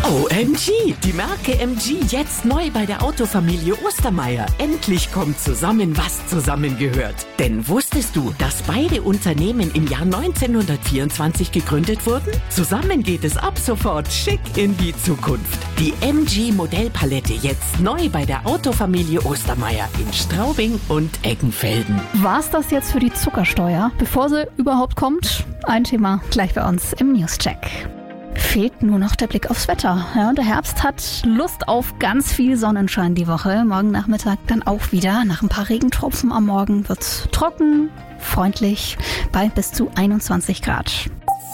OMG, die Marke MG jetzt neu bei der Autofamilie Ostermeier. Endlich kommt zusammen, was zusammengehört. Denn wusstest du, dass beide Unternehmen im Jahr 1924 gegründet wurden? Zusammen geht es ab sofort schick in die Zukunft. Die MG Modellpalette jetzt neu bei der Autofamilie Ostermeier in Straubing und Eggenfelden. War's das jetzt für die Zuckersteuer? Bevor sie überhaupt kommt, ein Thema gleich bei uns im Newscheck. Fehlt nur noch der Blick aufs Wetter. Ja, der Herbst hat Lust auf ganz viel Sonnenschein die Woche. Morgen Nachmittag dann auch wieder. Nach ein paar Regentropfen am Morgen wird's trocken, freundlich bei bis zu 21 Grad.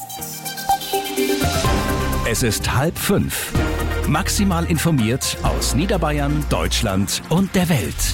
Es ist 4:30. Maximal informiert aus Niederbayern, Deutschland und der Welt.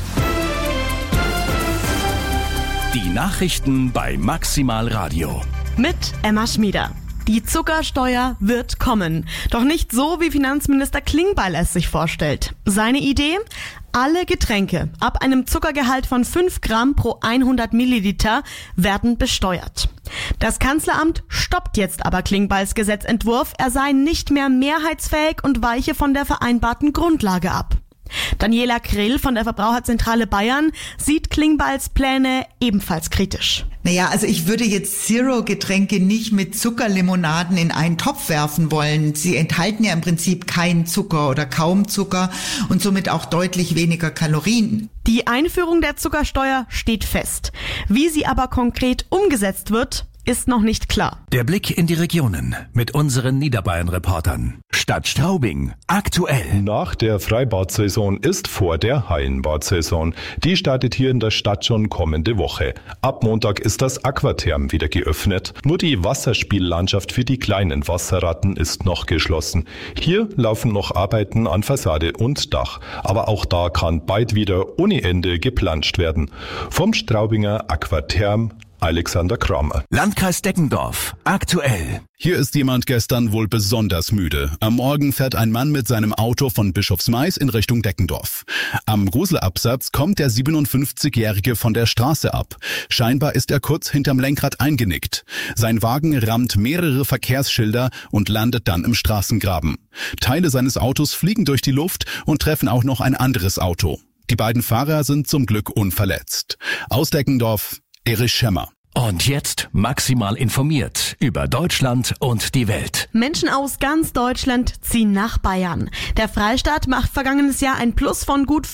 Die Nachrichten bei Maximal Radio. Mit Emma Schmieder. Die Zuckersteuer wird kommen. Doch nicht so, wie Finanzminister Klingbeil es sich vorstellt. Seine Idee? Alle Getränke ab einem Zuckergehalt von 5 Gramm pro 100 Milliliter werden besteuert. Das Kanzleramt stoppt jetzt aber Klingbeils Gesetzentwurf. Er sei nicht mehr mehrheitsfähig und weiche von der vereinbarten Grundlage ab. Daniela Krill von der Verbraucherzentrale Bayern sieht Klingbeils Pläne ebenfalls kritisch. Naja, also ich würde jetzt Zero-Getränke nicht mit Zuckerlimonaden in einen Topf werfen wollen. Sie enthalten ja im Prinzip keinen Zucker oder kaum Zucker und somit auch deutlich weniger Kalorien. Die Einführung der Zuckersteuer steht fest. Wie sie aber konkret umgesetzt wird, ist noch nicht klar. Der Blick in die Regionen mit unseren Niederbayern-Reportern. Stadt Straubing, aktuell. Nach der Freibad-Saison ist vor der Hallenbad-Saison. Die startet hier in der Stadt schon kommende Woche. Ab Montag ist das Aquatherm wieder geöffnet. Nur die Wasserspiellandschaft für die kleinen Wasserratten ist noch geschlossen. Hier laufen noch Arbeiten an Fassade und Dach. Aber auch da kann bald wieder ohne Ende geplanscht werden. Vom Straubinger Aquatherm Alexander Kramer. Landkreis Deggendorf, aktuell. Hier ist jemand gestern wohl besonders müde. Am Morgen fährt ein Mann mit seinem Auto von Bischofsmais in Richtung Deggendorf. Am Gruselabsatz kommt der 57-Jährige von der Straße ab. Scheinbar ist er kurz hinterm Lenkrad eingenickt. Sein Wagen rammt mehrere Verkehrsschilder und landet dann im Straßengraben. Teile seines Autos fliegen durch die Luft und treffen auch noch ein anderes Auto. Die beiden Fahrer sind zum Glück unverletzt. Aus Deggendorf, Erich Schemmer. Und jetzt maximal informiert über Deutschland und die Welt. Menschen aus ganz Deutschland ziehen nach Bayern. Der Freistaat macht vergangenes Jahr ein Plus von gut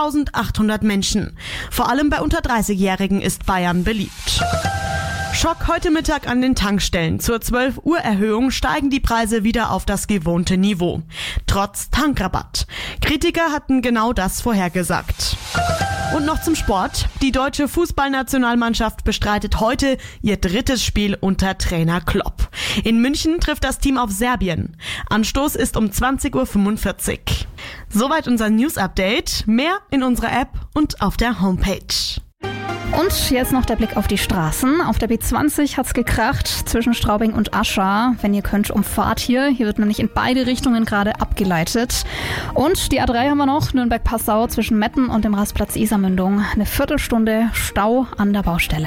4.800 Menschen. Vor allem bei unter 30-Jährigen ist Bayern beliebt. Schock heute Mittag an den Tankstellen. Zur 12 Uhr Erhöhung steigen die Preise wieder auf das gewohnte Niveau. Trotz Tankrabatt. Kritiker hatten genau das vorhergesagt. Und noch zum Sport. Die deutsche Fußballnationalmannschaft bestreitet heute ihr 3. Spiel unter Trainer Klopp. In München trifft das Team auf Serbien. Anstoß ist um 20.45 Uhr. Soweit unser News-Update. Mehr in unserer App und auf der Homepage. Und jetzt noch der Blick auf die Straßen. Auf der B20 hat's gekracht zwischen Straubing und Aschach. Wenn ihr könnt, umfahrt hier. Hier wird nämlich in beide Richtungen gerade abgeleitet. Und die A3 haben wir noch. Nürnberg-Passau zwischen Metten und dem Rastplatz Isarmündung. Eine Viertelstunde Stau an der Baustelle.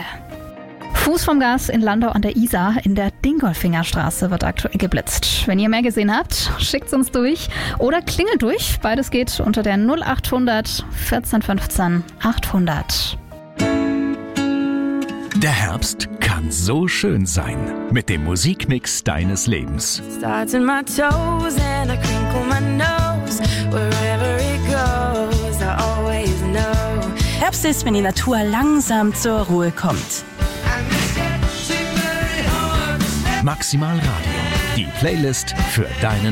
Fuß vom Gas in Landau an der Isar. In der Dingolfinger-Straße wird aktuell geblitzt. Wenn ihr mehr gesehen habt, schickt's uns durch oder klingelt durch. Beides geht unter der 0800 1415 800. Der Herbst kann so schön sein mit dem Musikmix deines Lebens. Starting my toes and I crinkle my nose. Wherever it goes, I always know. Herbst ist, wenn die Natur langsam zur Ruhe kommt. Maximal Radio, die Playlist für deinen